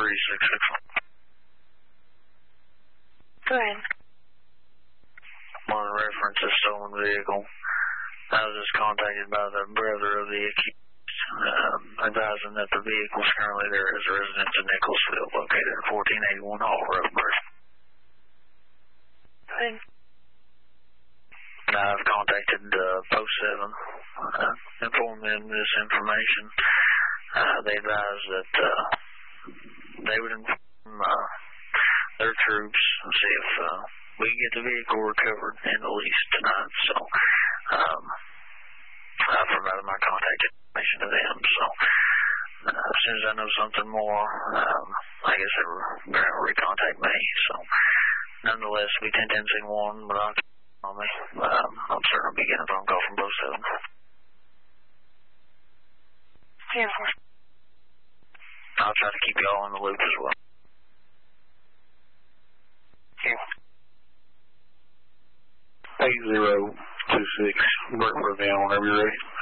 Go ahead. On reference to stolen vehicle, I was just contacted by the brother of the accused, advising that the vehicle is currently there as a residence in Nicholsville, located at 1481 Hall Road. Go ahead. I've contacted Post 7, informed them this information. They advised that they would inform their troops and see if we can get the vehicle recovered and released tonight. So I provided my contact information to them. So as soon as I know something more, I guess they were going to recontact me. So nonetheless, we 10-10-1, but I'll on me. I'm certain I'll be getting a phone call from Post 7. Yeah, of course. I'll try to keep you all in the loop as well. Yeah. 8026, Burton Van, whenever you're ready.